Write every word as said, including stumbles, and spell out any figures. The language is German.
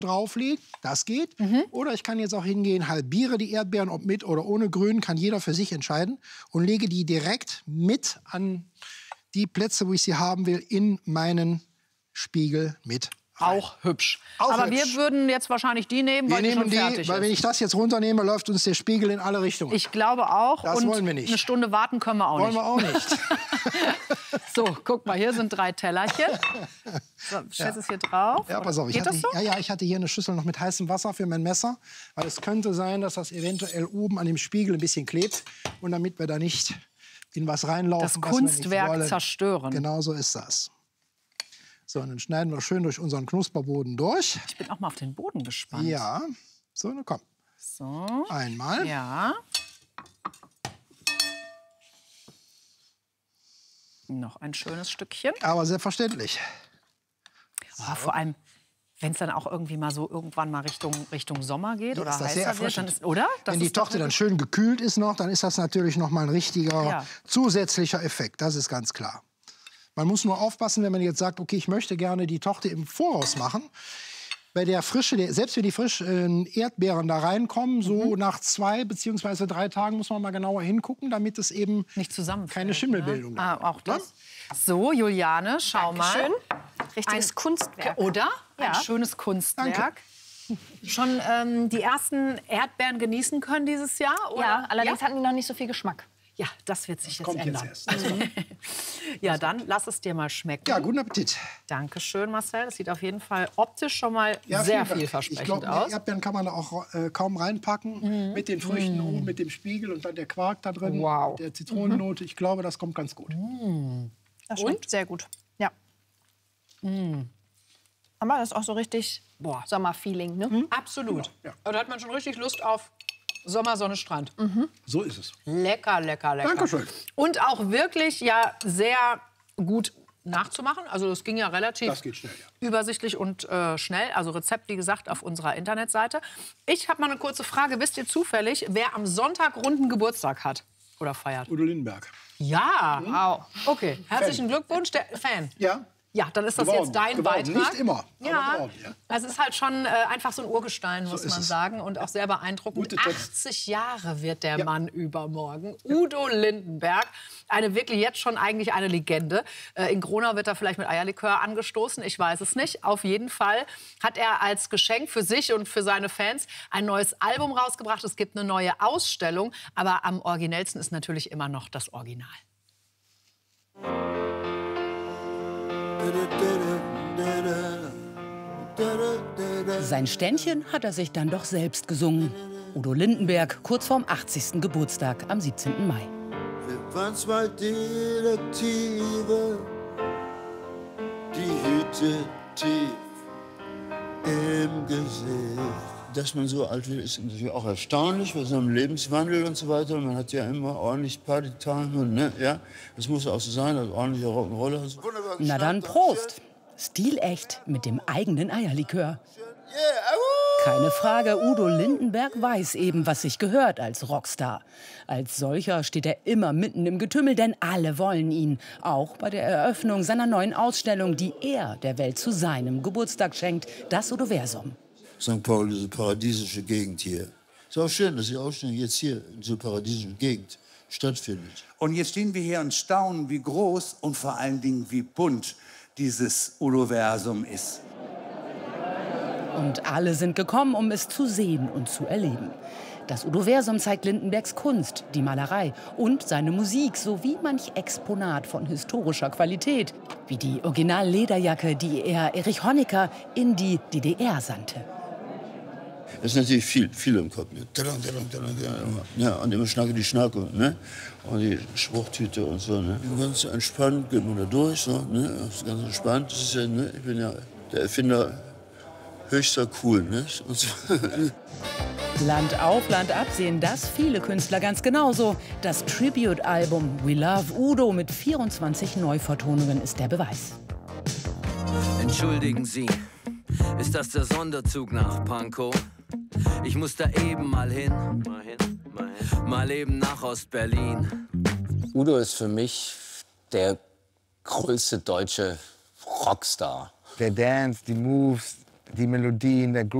drauflege, das geht. Mhm. Oder ich kann jetzt auch hingehen, halbiere die Erdbeeren, ob mit oder ohne Grün, kann jeder für sich entscheiden und lege die direkt mit an die Plätze, wo ich sie haben will, in meinen Spiegel mit rein. Auch hübsch. Auch Aber hübsch. wir würden jetzt wahrscheinlich die nehmen, Wir weil die nehmen schon die, fertig weil ist. wenn ich das jetzt runternehme, läuft uns der Spiegel in alle Richtungen. Ich glaube auch. Das und wollen wir nicht. Eine Stunde warten können wir auch Wollen nicht. wir auch nicht. So, guck mal, hier sind drei Tellerchen. So, stellst Ja. es hier drauf? Ja, pass auf, ich Geht hatte, das so? ja, ja, ich hatte hier eine Schüssel noch mit heißem Wasser für mein Messer, weil es könnte sein, dass das eventuell oben an dem Spiegel ein bisschen klebt und damit wir da nicht in was reinlaufen, Das was wir nicht Kunstwerk wollen. zerstören. Genau so ist das. So, und dann schneiden wir schön durch unseren Knusperboden durch. Ich bin auch mal auf den Boden gespannt. Ja, so, na komm. So. Einmal. Ja. Noch ein schönes Stückchen. Aber selbstverständlich. Oh, vor allem, wenn es dann auch irgendwie mal so irgendwann mal Richtung, Richtung Sommer geht Ja, oder ist das sehr heißer wird, dann erfrischend. ist, oder? Das Wenn die ist doch Torte dann wirklich- schön gekühlt ist noch, dann ist das natürlich noch mal ein richtiger Ja. zusätzlicher Effekt. Das ist ganz klar. Man muss nur aufpassen, wenn man jetzt sagt, okay, ich möchte gerne die Torte im Voraus machen. Bei der Frische, der, selbst wenn die frischen Erdbeeren da reinkommen, so Mhm. nach zwei beziehungsweise drei Tagen muss man mal genauer hingucken, damit es eben nicht zusammenfällt, keine Schimmelbildung ne? Ah, gibt. auch das. So, Juliane, schau Dankeschön. mal. Richtiges Ein- Kunstwerk. Oder? Ja. Ein schönes Kunstwerk. Danke. Schon ähm, die ersten Erdbeeren genießen können dieses Jahr? Oder? Ja, allerdings ja? hatten die noch nicht so viel Geschmack. Ja, das wird sich jetzt kommt jetzt ändern. erst. Ja, dann lass es dir mal schmecken. Ja, guten Appetit. Dankeschön, Marcel. Das sieht auf jeden Fall optisch schon mal Ja, sehr vielen Dank. vielversprechend Ich glaube, aus. Erdbeeren kann man da auch äh, kaum reinpacken. Mit den Früchten oben, mit dem Spiegel und dann der Quark da drin. Wow. Mit der Zitronennote. Ich glaube, das kommt ganz gut. Das schmeckt sehr gut. Ja. Aber das ist auch so richtig Boah. Sommerfeeling, ne? Absolut. Ja. Da hat man schon richtig Lust auf Sommer, Sonne, Strand. So ist es. Lecker, lecker, lecker. Dankeschön. Und auch wirklich ja sehr gut nachzumachen. Also das ging ja relativ Das geht schnell, ja. übersichtlich und äh, schnell. Also Rezept, wie gesagt, auf unserer Internetseite. Ich habe mal eine kurze Frage. Wisst ihr zufällig, wer am Sonntag runden Geburtstag hat oder feiert? Udo Lindenberg. Ja. Wow. Okay, herzlichen Glückwunsch, der Fan. Ja. Ja, dann ist das Geworden, jetzt dein geworden. Beitrag. Nicht immer, aber Ja, geworden, ja. also es ist halt schon äh, einfach so ein Urgestein, muss ist man es. sagen. Und auch sehr beeindruckend. Gute Text. achtzig Jahre wird der Ja. Mann übermorgen. Udo Lindenberg. Eine wirklich jetzt schon eigentlich eine Legende. Äh, in Gronau wird er vielleicht mit Eierlikör angestoßen. Ich weiß es nicht. Auf jeden Fall hat er als Geschenk für sich und für seine Fans ein neues Album rausgebracht. Es gibt eine neue Ausstellung. Aber am originellsten ist natürlich immer noch das Original. Sein Ständchen hat er sich dann doch selbst gesungen. Udo Lindenberg, kurz vorm achtzigsten Geburtstag am siebzehnten Mai. Wir waren zwei Detektive, die Hüte tief im Gesicht. Dass man so alt wird, ist natürlich auch erstaunlich, bei so einem Lebenswandel und so weiter. Man hat ja immer ordentlich Partytime und ne, ja, das muss auch so sein, also ordentliche Rock'n'Roller. und so. Wunderbar Na dann geschnappt, Prost! Stilecht mit dem eigenen Eierlikör. Yeah, au! Keine Frage, Udo Lindenberg weiß eben, was sich gehört als Rockstar. Als solcher steht er immer mitten im Getümmel, denn alle wollen ihn. Auch bei der Eröffnung seiner neuen Ausstellung, die er der Welt zu seinem Geburtstag schenkt, das Udoversum. Sankt Paul, diese paradiesische Gegend hier. Ist auch schön, dass die Ausstellung jetzt hier in so paradiesischen Gegend stattfindet. Und jetzt stehen wir hier und staunen, wie groß und vor allen Dingen wie bunt dieses Udoversum ist. Und alle sind gekommen, um es zu sehen und zu erleben. Das Udoversum zeigt Lindenbergs Kunst, die Malerei und seine Musik sowie manch Exponat von historischer Qualität, wie die Original-Lederjacke, die er Erich Honecker in die D D R sandte. Das ist natürlich viel, viel im Kopf. Ne? Ja, und immer Schnacke die Schnacke, ne? Und die Spruchtüte und so, ne? Ganz entspannt geht man da durch, so, ne? Das ist ganz entspannt. Das ist ja, ne? Ich bin ja der Erfinder höchster cool, ne? Und so. Land auf, Land ab sehen das viele Künstler ganz genauso. Das Tribute-Album We Love Udo mit vierundzwanzig Neuvertonungen ist der Beweis. Entschuldigen Sie, ist das der Sonderzug nach Pankow? Ich muss da eben mal hin, mal hin, mal hin. Mal eben nach Ostberlin. Udo ist für mich der größte deutsche Rockstar. Der Dance, die Moves, die Melodien, der Groove.